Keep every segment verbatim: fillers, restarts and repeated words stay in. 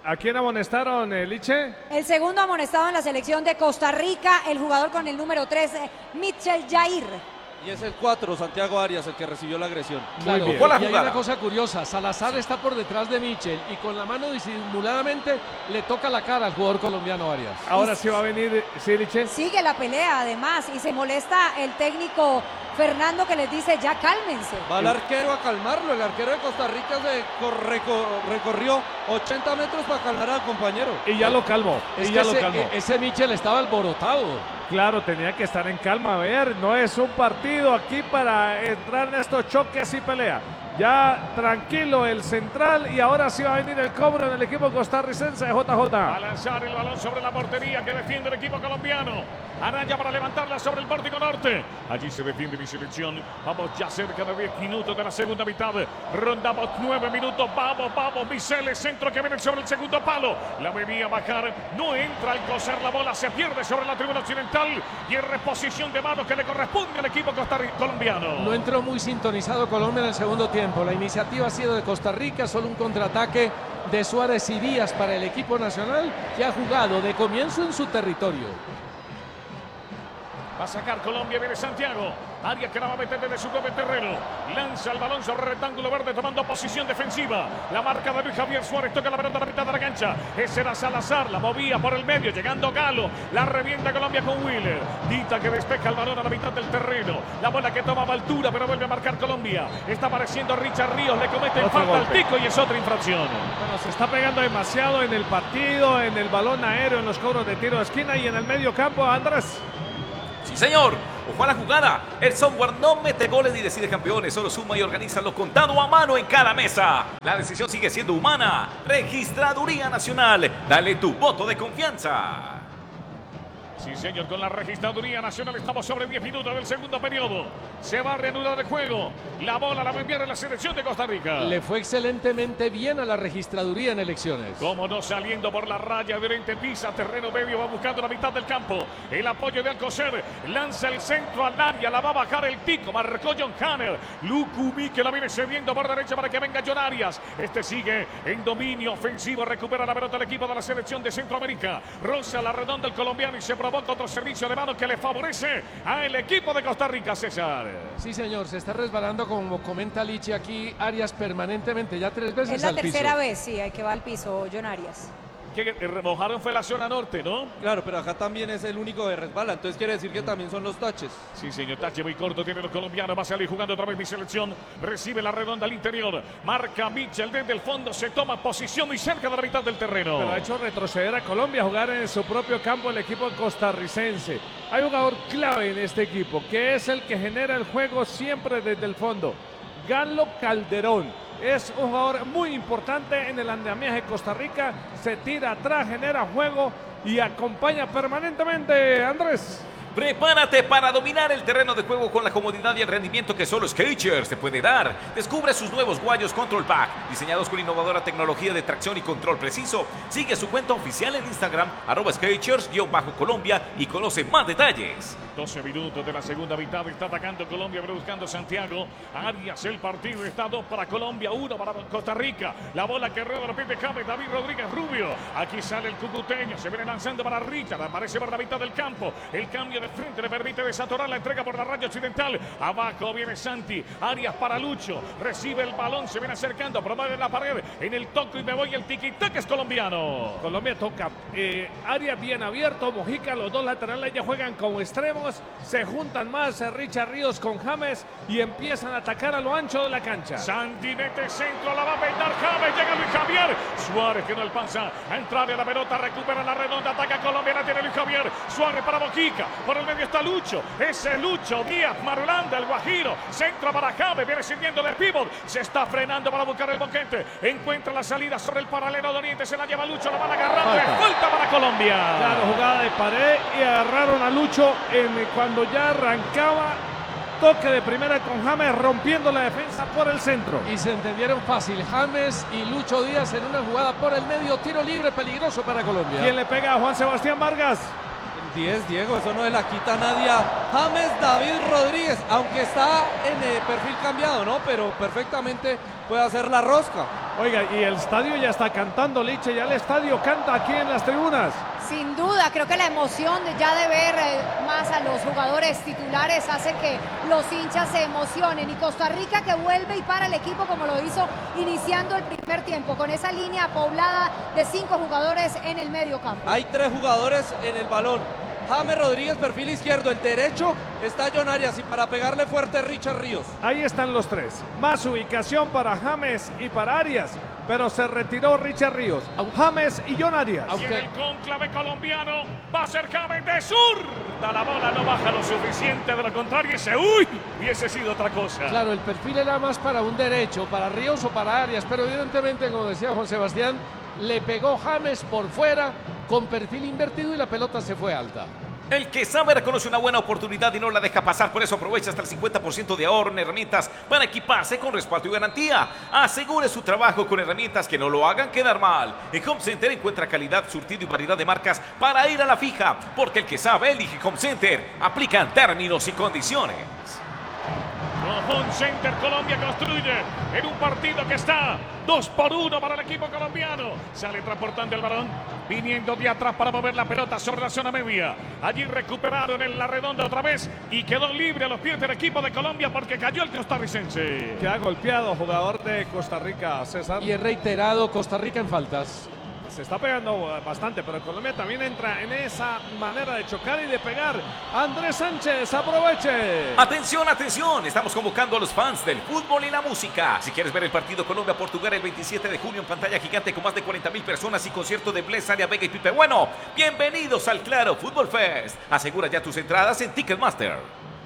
¿A quién amonestaron, eh, Liche? El segundo amonestado en la selección de Costa Rica, el jugador con el número tres, Mitchell Jair. Y es el cuatro, Santiago Arias, el que recibió la agresión. Claro, bien. y hay una cosa curiosa, Salazar está por detrás de Mitchell y con la mano disimuladamente le toca la cara al jugador colombiano Arias. Ahora sí va a venir, ¿sí, Liche? Sigue la pelea además y se molesta el técnico Fernando, que les dice ya cálmense. Va el arquero a calmarlo. El arquero de Costa Rica se cor- reco- recorrió ochenta metros para calmar al compañero. Y ya lo calmó, Es y que ya lo ese, calmó. ese Mitchell estaba alborotado. Claro, tenía que estar en calma. A ver, no es un partido aquí para entrar en estos choques y pelea. Ya tranquilo el central y ahora sí va a venir el cobro en el equipo costarricense de J J. Va a lanzar el balón sobre la portería que defiende el equipo colombiano. Araya para levantarla sobre el pórtico norte. Allí se defiende mi selección. Vamos ya cerca de diez minutos de la segunda mitad. Rondamos nueve minutos. Vamos, vamos. Michele, centro que viene sobre el segundo palo. La venía a bajar. No entra al coser la bola. Se pierde sobre la tribuna occidental. Y en reposición de manos que le corresponde al equipo costarricense colombiano. No entró muy sintonizado Colombia en el segundo tiempo. La iniciativa ha sido de Costa Rica, solo un contraataque de Suárez y Díaz para el equipo nacional, que ha jugado de comienzo en su territorio. Va a sacar Colombia, viene Santiago. Arias que la va a meter desde su propio terreno. Lanza el balón sobre el rectángulo verde tomando posición defensiva. La marca de Luis Javier Suárez toca la pelota a la mitad de la cancha. Ese era Salazar, la movía por el medio, llegando Galo. La revienta Colombia con Wheeler. Dita que despeja el balón a la mitad del terreno. La bola que tomaba altura, pero vuelve a marcar Colombia. Está apareciendo Richard Ríos, le comete Otro falta al golpe. tico y es otra infracción. Bueno, se está pegando demasiado en el partido, en el balón aéreo, en los cobros de tiro de esquina y en el medio campo, Andrés. Sí, señor. Ojo a la jugada. El software no mete goles ni decide campeones, solo suma y organiza lo contado a mano en cada mesa. La decisión sigue siendo humana. Registraduría Nacional. Dale tu voto de confianza. Sí, señor, con la Registraduría Nacional estamos sobre diez minutos del segundo periodo. Se va a reanudar el juego. La bola la va a enviar en la selección de Costa Rica. Le fue excelentemente bien a la registraduría en elecciones. Como no saliendo por la raya de Oriente, pisa terreno medio, va buscando la mitad del campo. El apoyo de Alcocer, lanza el centro al área, la va a bajar el tico, marcó John Hanner. Lucumí que la viene cediendo por derecha para que venga John Arias. Este sigue en dominio ofensivo, recupera la pelota el equipo de la selección de Centroamérica. Roza la redonda el colombiano y se provoca otro servicio de mano que le favorece al equipo de Costa Rica, César. Sí, señor, se está resbalando, como comenta Lichi aquí, Arias permanentemente, ya tres veces Es la al tercera piso. vez, sí, hay que va al piso, John Arias. Que remojaron fue la zona norte, ¿no? Claro, pero acá también es el único de resbala. Entonces quiere decir que también son los taches. Sí, señor, tache muy corto tiene los colombianos. Va a salir jugando otra vez mi selección. Recibe la redonda al interior. Marca Mitchell desde el fondo. Se toma posición muy cerca de la mitad del terreno. Pero ha hecho retroceder a Colombia a jugar en su propio campo el equipo costarricense. Hay un jugador clave en este equipo, que es el que genera el juego siempre desde el fondo. Galo Calderón. Es un jugador muy importante en el andamiaje de Costa Rica. Se tira atrás, genera juego y acompaña permanentemente, Andrés. Prepárate para dominar el terreno de juego con la comodidad y el rendimiento que solo Skechers te puede dar. Descubre sus nuevos guayos Control Pack, diseñados con innovadora tecnología de tracción y control preciso. Sigue su cuenta oficial en Instagram, arroba Skechers-Colombia y conoce más detalles. doce minutos de la segunda mitad. Está atacando Colombia, pero buscando Santiago. Arias, el partido está dos para Colombia, uno para Costa Rica. La bola que rueda la piel de James, David Rodríguez Rubio. Aquí sale el cucuteño, se viene lanzando para Richard. Aparece por la mitad del campo. El cambio de frente le permite desatorar la entrega por la raya occidental. Abajo viene Santi. Arias para Lucho. Recibe el balón, se viene acercando. Promueve la pared. En el toque y me voy el tiki-taka es colombiano. Colombia toca. Eh, área bien abierto. Mojica, los dos laterales ya juegan como extremos. Se juntan más eh, Richard Ríos con James y empiezan a atacar a lo ancho de la cancha. Santi mete centro, la va a peinar James. Llega Luis Javier. Suárez que no alcanza a entrar en la pelota. Recupera la redonda. Ataca Colombia. La tiene Luis Javier. Suárez para Mojica. Por el medio está Lucho. Ese Lucho Díaz Marulanda, el Guajiro. Centro para James. Viene sirviendo de pívot. Se está frenando para buscar el boquete. Encuentra la salida sobre el paralelo de Oriente. Se la lleva Lucho. La van agarrando. Falta. Falta para Colombia. Claro, jugada de pared y agarraron a Lucho en, cuando ya arrancaba. Toque de primera con James rompiendo la defensa por el centro. Y se entendieron fácil, James y Lucho Díaz en una jugada por el medio, tiro libre peligroso para Colombia. ¿Quién le pega a Juan Sebastián Vargas? diez, Diego, eso no se la quita nadie a James David Rodríguez, aunque está en eh, perfil cambiado, ¿no? Pero perfectamente puede hacer la rosca. Oiga, y el estadio ya está cantando, Liche, ya el estadio canta aquí en las tribunas. Sin duda, creo que la emoción de ya de ver eh, más a los jugadores titulares hace que los hinchas se emocionen. Y Costa Rica que vuelve y para el equipo como lo hizo iniciando el primer tiempo, con esa línea poblada de cinco jugadores en el medio campo. Hay tres jugadores en el balón. James Rodríguez, perfil izquierdo, el derecho está John Arias y para pegarle fuerte Richard Ríos. Ahí están los tres. Más ubicación para James y para Arias, pero se retiró Richard Ríos. James y John Arias. Y en el cónclave colombiano va a ser James de zurda. La bola no baja lo suficiente, de lo contrario ese uy, hubiese sido otra cosa. Claro, el perfil era más para un derecho, para Ríos o para Arias, pero evidentemente, como decía Juan Sebastián, le pegó James por fuera con perfil invertido y la pelota se fue alta. El que sabe reconoce una buena oportunidad y no la deja pasar, por eso aprovecha hasta el cincuenta por ciento de ahorro en herramientas para equiparse con respaldo y garantía. Asegure su trabajo con herramientas que no lo hagan quedar mal. En Home Center encuentra calidad, surtido y variedad de marcas para ir a la fija, porque el que sabe elige Home Center. Aplican términos y condiciones. Home Center Colombia construye en un partido que está dos por uno para el equipo colombiano. Sale transportando el balón, viniendo de atrás para mover la pelota sobre la zona media. Allí recuperaron en la redonda otra vez y quedó libre a los pies del equipo de Colombia porque cayó el costarricense. Que ha golpeado jugador de Costa Rica, César. Y es reiterado Costa Rica en faltas. Se está pegando bastante, pero Colombia también entra en esa manera de chocar y de pegar. Andrés Sánchez, aproveche. Atención, atención, estamos convocando a los fans del fútbol y la música. Si quieres ver el partido Colombia-Portugal el veintisiete de junio en pantalla gigante con más de cuarenta mil personas y concierto de Bless, Aria Vega y Pipe Bueno, bienvenidos al Claro Fútbol Fest. Asegura ya tus entradas en Ticketmaster.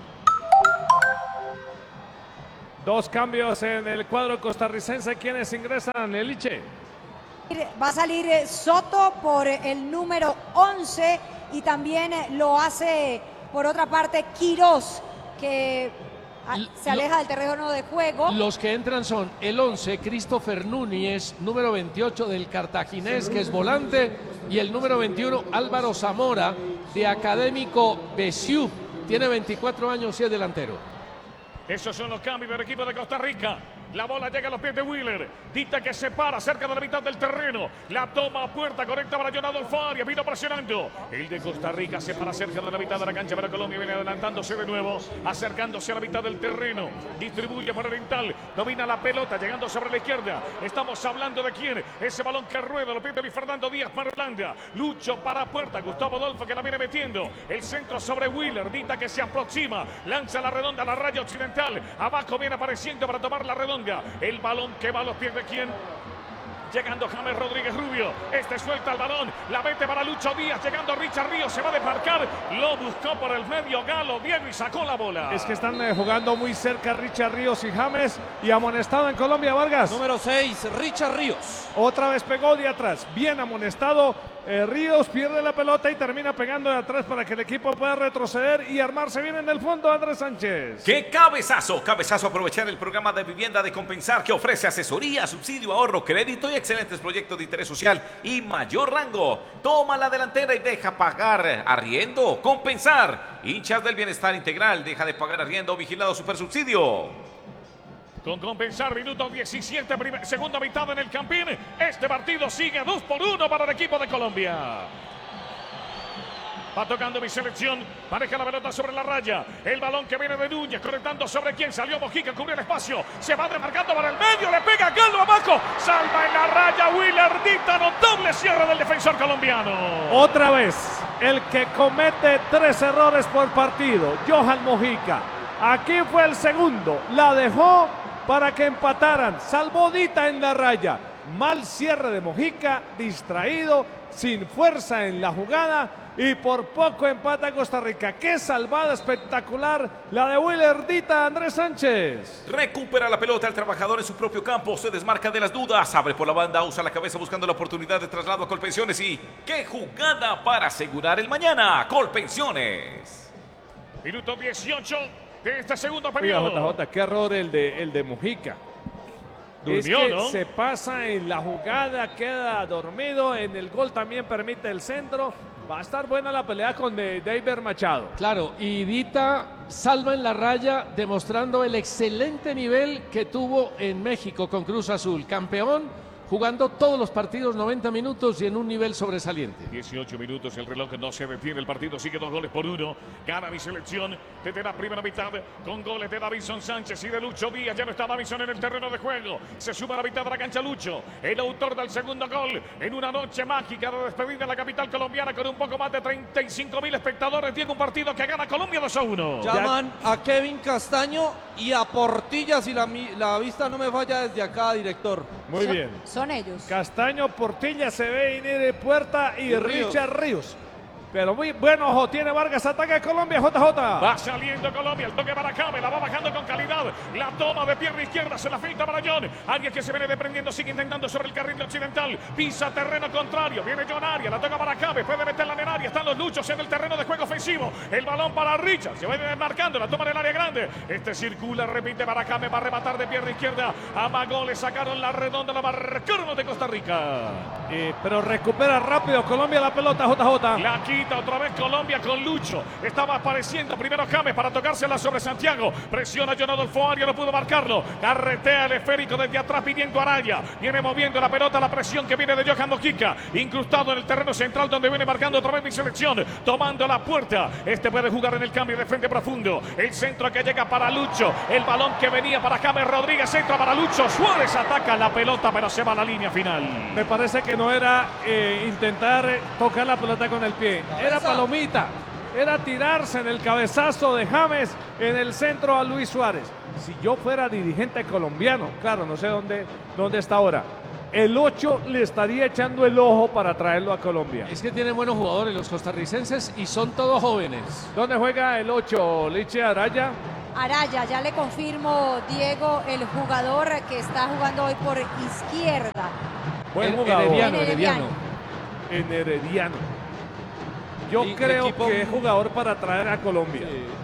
Dos cambios en el cuadro costarricense. ¿Quiénes ingresan, Eliche? Va a salir Soto por el número once y también lo hace por otra parte Quirós, que se aleja del terreno de juego. Los que entran son el once, Christopher Núñez, número veintiocho del Cartaginés, que es volante, y el número veintiuno, Álvaro Zamora, de Académico Besiú. Tiene veinticuatro años y es delantero. Esos son los cambios del equipo de Costa Rica. La bola llega a los pies de Wheeler. Dita que se para cerca de la mitad del terreno. La toma a puerta, conecta para John Adolfo Arias. Vino presionando. El de Costa Rica se para cerca de la mitad de la cancha. Pero Colombia viene adelantándose de nuevo. Acercándose a la mitad del terreno. Distribuye por Oriental. Domina la pelota, llegando sobre la izquierda. Estamos hablando de quién. Ese balón que rueda. Lo pide Luis Fernando Díaz para Holanda. Lucho para puerta. Gustavo Adolfo que la viene metiendo. El centro sobre Wheeler. Dita que se aproxima. Lanza la redonda a la raya occidental. Abajo viene apareciendo para tomar la redonda. El balón que va a los pies de quién. Llegando James Rodríguez Rubio. Este suelta el balón. La mete para Lucho Díaz. Llegando Richard Ríos. Se va a desmarcar. Lo buscó por el medio Galo Diego y sacó la bola. Es que están eh, jugando muy cerca Richard Ríos y James. Y amonestado en Colombia, Vargas. Número seis, Richard Ríos. Otra vez pegó de atrás. Bien amonestado. Eh, Ríos pierde la pelota y termina pegando de atrás para que el equipo pueda retroceder y armarse bien en el fondo. Andrés Sánchez. ¡Qué cabezazo! Cabezazo aprovechar el programa de vivienda de Compensar que ofrece asesoría, subsidio, ahorro, crédito y excelentes proyectos de interés social y mayor rango. Toma la delantera y deja pagar arriendo. Compensar. Hinchas del bienestar integral. Deja de pagar arriendo. Vigilado Supersubsidio. Con Compensar, minuto diecisiete, primer, segunda mitad en el Campín. Este partido sigue dos por uno para el equipo de Colombia. Va tocando mi selección, maneja la pelota sobre la raya. El balón que viene de Núñez, conectando sobre quien salió Mojica, cubrió el espacio. Se va demarcando para el medio, le pega Galo abajo. Salva en la raya Wheeler, dicta notable cierre del defensor colombiano. Otra vez, el que comete tres errores por partido, Johan Mojica. Aquí fue el segundo, la dejó para que empataran, salvó Dita en la raya. Mal cierre de Mojica, distraído, sin fuerza en la jugada y por poco empata Costa Rica. Qué salvada espectacular la de Wheeler Dita, Andrés Sánchez. Recupera la pelota el trabajador en su propio campo, se desmarca de las dudas, abre por la banda, usa la cabeza buscando la oportunidad de traslado a Colpensiones y qué jugada para asegurar el mañana. Colpensiones. Minuto dieciocho de este segundo Oiga, periodo. J J, qué error el de, el de Mojica. Durmió, es que ¿no? se pasa en la jugada, queda dormido, en el gol también permite el centro. Va a estar buena la pelea con de David Machado. Claro, y Dita salva en la raya, demostrando el excelente nivel que tuvo en México con Cruz Azul. Campeón, jugando todos los partidos noventa minutos y en un nivel sobresaliente. dieciocho minutos, el reloj no se detiene, el partido sigue dos goles por uno. Gana mi selección desde la primera mitad con goles de Davinson Sánchez y de Lucho Díaz. Ya no está Davinson en el terreno de juego. Se suma a la mitad de la cancha Lucho, el autor del segundo gol en una noche mágica de despedida en la capital colombiana con un poco más de treinta y cinco mil espectadores. Tiene un partido que gana Colombia dos a uno. Llaman a Kevin Castaño y a Portilla, si la, la vista no me falla desde acá, director. Muy Son- bien. Son ellos. Castaño, Portilla, se ve Inere Puerta y, Y Ríos. Richard Ríos. Pero muy buen ojo tiene Vargas, ataca Colombia, J J. Va saliendo Colombia, el toque para Cabe, la va bajando con calidad. La toma de pierna izquierda, se la filtra para John. Arias que se viene desprendiendo, sigue intentando sobre el carril occidental. Pisa terreno contrario, viene John Arias, la toca para Cabe, puede meterla en el área. Están los luchos en el terreno de juego ofensivo. El balón para Richard, se va desmarcando, la toma en el área grande. Este circula, repite para Cabe, va a rematar de pierna izquierda. Amagó, le sacaron la redonda, la marcaron de Costa Rica. Eh, pero recupera rápido Colombia la pelota, J J. La quita otra vez Colombia con Lucho. Estaba apareciendo primero James para tocársela sobre Santiago. Presiona John Adolfo Arias, no pudo marcarlo. Carretea el esférico desde atrás pidiendo a Araya. Viene moviendo la pelota, la presión que viene de Johan Mojica. Incrustado en el terreno central donde viene marcando otra vez mi selección. Tomando la puerta. Este puede jugar en el cambio de frente profundo. El centro que llega para Lucho. El balón que venía para James Rodríguez. Centro para Lucho. Suárez ataca la pelota pero se va a la línea final. Me parece que no era eh, intentar eh, tocar la pelota con el pie. Era palomita. Era tirarse en el cabezazo de James en el centro a Luis Suárez. Si yo fuera dirigente colombiano, claro, no sé dónde, dónde está ahora. El ocho le estaría echando el ojo para traerlo a Colombia. Es que tienen buenos jugadores los costarricenses y son todos jóvenes. ¿Dónde juega el ocho? Liche Araya. Araya, ya le confirmo, Diego, el jugador que está jugando hoy por izquierda. Buen El- jugador. Herediano, En Herediano. En Herediano. Yo Y el creo equipo- que es jugador para traer a Colombia.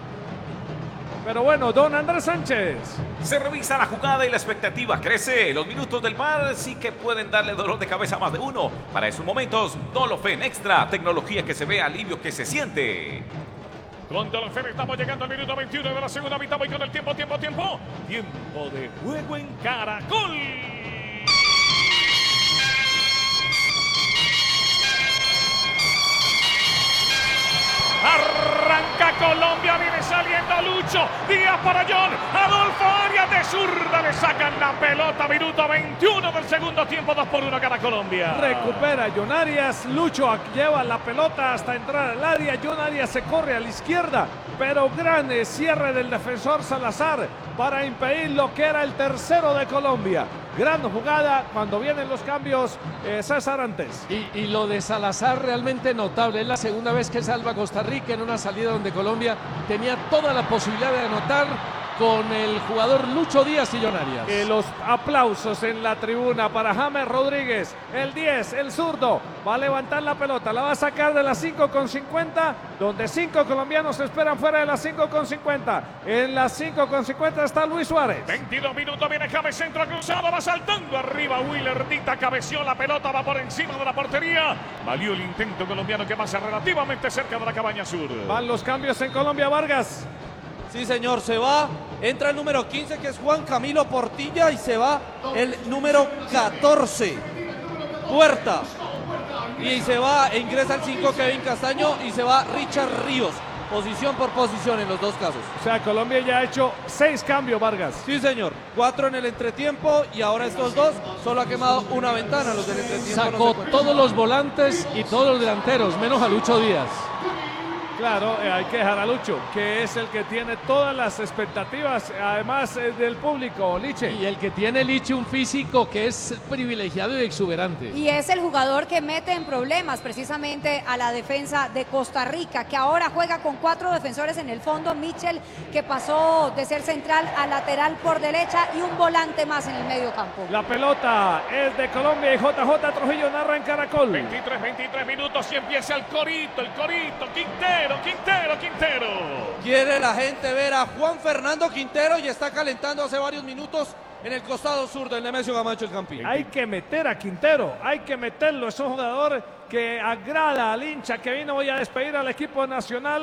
Pero bueno, don Andrés Sánchez. Se revisa la jugada y la expectativa crece. Los minutos del mar sí que pueden darle dolor de cabeza a más de uno. Para esos momentos, Dolofen Extra, tecnología que se ve, alivio que se siente. Con Dolofen estamos llegando al minuto veintiuno de la segunda mitad. Voy con el tiempo, tiempo, tiempo. Tiempo de juego en Caracol. Arranca Colombia, viene saliendo Lucho. Díaz para John. Adolfo Arias de zurda. Le sacan la pelota. Minuto veintiuno del segundo tiempo. dos por uno gana Colombia. Recupera John Arias. Lucho lleva la pelota hasta entrar al área. John Arias se corre a la izquierda. Pero gran eh, cierre del defensor Salazar para impedir lo que era el tercero de Colombia. Gran jugada cuando vienen los cambios, eh, César antes. Y, y lo de Salazar realmente notable. Es la segunda vez que salva a Costa Rica en una salida donde Colombia tenía toda la posibilidad de anotar con el jugador Lucho Díaz y John Arias. Eh, los aplausos en la tribuna para James Rodríguez. El diez, el zurdo, va a levantar la pelota, la va a sacar de las cinco con cincuenta, donde cinco colombianos esperan fuera de las cinco con cincuenta. En las cinco con cincuenta está Luis Suárez. veintidós minutos, viene James, centro cruzado, va saltando arriba Willer Dita, cabeció la pelota, va por encima de la portería. Valió el intento colombiano que pasa relativamente cerca de la cabaña sur. Van los cambios en Colombia, Vargas. Sí, señor, se va. Entra el número quince, que es Juan Camilo Portilla, y se va el número catorce, Puerta. Y se va, e ingresa el cinco, Kevin Castaño, y se va Richard Ríos. Posición por posición en los dos casos. O sea, Colombia ya ha hecho seis cambios, Vargas. Sí, señor. Cuatro en el entretiempo y ahora estos dos solo ha quemado una ventana. Los del entretiempo no Sacó se cuentan. todos los volantes y todos los delanteros, menos a Lucho Díaz. Claro, eh, hay que dejar a Lucho, que es el que tiene todas las expectativas, además eh, del público, Liche. Y el que tiene Liche un físico que es privilegiado y exuberante. Y es el jugador que mete en problemas precisamente a la defensa de Costa Rica, que ahora juega con cuatro defensores en el fondo. Mitchell, que pasó de ser central a lateral por derecha, y un volante más en el medio campo. La pelota es de Colombia y J J Trujillo narra en Caracol. veintitrés, veintitrés minutos y empieza el corito, el corito, Quintero, Quintero, Quintero. Quiere la gente ver a Juan Fernando Quintero y está calentando hace varios minutos en el costado sur del Nemesio Camacho el Campín. Hay que meter a Quintero, hay que meterlo. Es un jugador que agrada al hincha que vino hoy a despedir al equipo nacional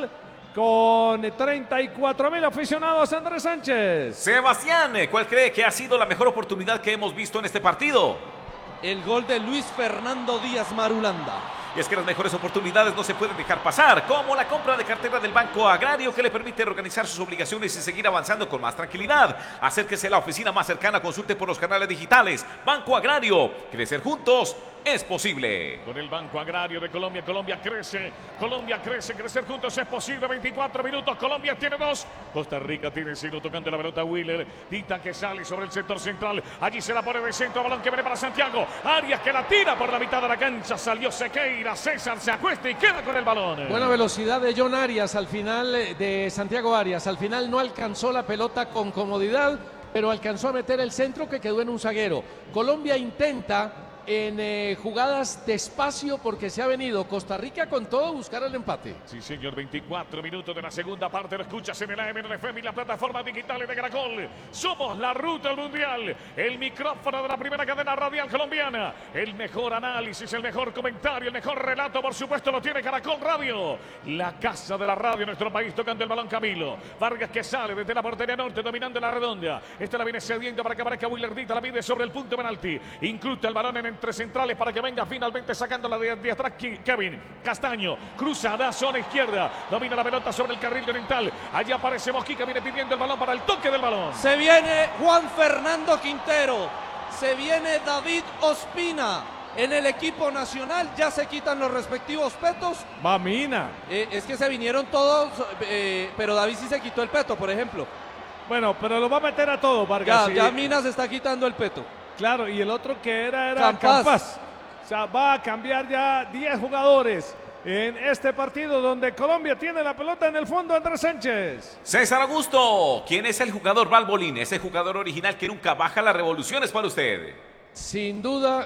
con treinta y cuatro mil aficionados, Andrés Sánchez. Sebastián, ¿cuál cree que ha sido la mejor oportunidad que hemos visto en este partido? El gol de Luis Fernando Díaz Marulanda. Y es que las mejores oportunidades no se pueden dejar pasar, como la compra de cartera del Banco Agrario que le permite reorganizar sus obligaciones y seguir avanzando con más tranquilidad. Acérquese a la oficina más cercana, consulte por los canales digitales. Banco Agrario, crecer juntos es posible. Con el Banco Agrario de Colombia, Colombia crece, Colombia crece, crecer juntos es posible. veinticuatro minutos, Colombia tiene dos, Costa Rica tiene cero, tocando la pelota Wheeler, Dita que sale sobre el sector central, allí se la pone de centro, balón que viene para Santiago, Arias que la tira por la mitad de la cancha, salió Sequeira, César se acuesta y queda con el balón. Buena velocidad de John Arias al final, de Santiago Arias, al final no alcanzó la pelota con comodidad, pero alcanzó a meter el centro que quedó en un zaguero. Colombia intenta en eh, jugadas despacio porque se ha venido Costa Rica con todo buscar el empate. Sí, señor, veinticuatro minutos de la segunda parte. Lo escuchas en el A M N F M y las plataformas digitales de Caracol. Somos la ruta al mundial. El micrófono de la primera cadena radial colombiana. El mejor análisis, el mejor comentario, el mejor relato, por supuesto, lo tiene Caracol Radio. La casa de la radio en nuestro país, tocando el balón Camilo. Vargas que sale desde la portería norte, dominando la redonda. Esta la viene cediendo para que aparezca Willardita. La pide sobre el punto penalti. Incrusta el balón en entre centrales para que venga finalmente sacándola de, de atrás Kevin Castaño, cruza, da zona izquierda, domina la pelota sobre el carril oriental, allí aparece Mojica, viene pidiendo el balón para el toque del balón. Se viene Juan Fernando Quintero, se viene David Ospina. En el equipo nacional ya se quitan los respectivos petos. Mamina. Eh, es que se vinieron todos, eh, pero David sí se quitó el peto, por ejemplo. Bueno, pero lo va a meter a todo, Vargas. Ya, sí. ya Mina se está quitando el peto. Claro, y el otro que era era Campas. Campas. O sea, va a cambiar ya diez jugadores en este partido donde Colombia tiene la pelota en el fondo, Andrés Sánchez. César Augusto, ¿quién es el jugador Balbolín? Ese jugador original que nunca baja las revoluciones para usted. Sin duda